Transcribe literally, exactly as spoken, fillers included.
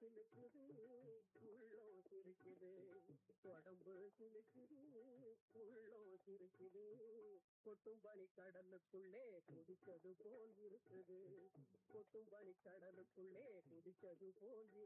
சிலுக்குது உள்ளம் சிரிக்குது உடம்பு சிலுக்குது உள்ளம் சிரிக்குது கொட்டும் பனி கடலுக்குள்ளே குதிச்சது போல் இருக்குது கொட்டும் பனி கடலுக்குள்ளே குதிச்சது போல் இருக்கு